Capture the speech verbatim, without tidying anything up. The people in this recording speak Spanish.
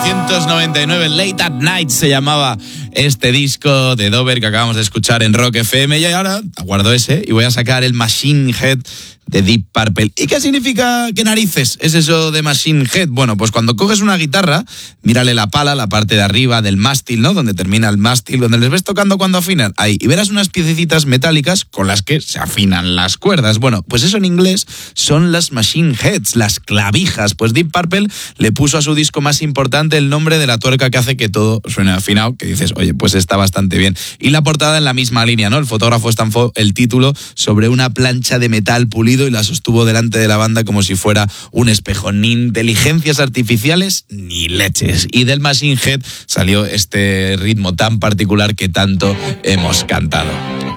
novecientos noventa y nueve, Late at Night se llamaba este disco de Dover que acabamos de escuchar en Rock F M, y ahora aguardo ese y voy a sacar el Machine Head de Deep Purple. ¿Y qué significa, qué narices es eso de Machine Head? Bueno, pues cuando coges una guitarra, mírale la pala, la parte de arriba del mástil, ¿no? Donde termina el mástil, donde les ves tocando cuando afinan, ahí, y verás unas piececitas metálicas con las que se afinan las cuerdas. Bueno, pues eso en inglés son las Machine Heads, las clavijas. Pues Deep Purple le puso a su disco más importante el nombre de la tuerca que hace que todo suene afinado, que dices, oye, pues está bastante bien. Y la portada en la misma línea, ¿no? El fotógrafo estampó el título sobre una plancha de metal pulido y la sostuvo delante de la banda como si fuera un espejo. Ni inteligencias artificiales ni leches. Y del Machine Head salió este ritmo tan particular que tanto hemos cantado.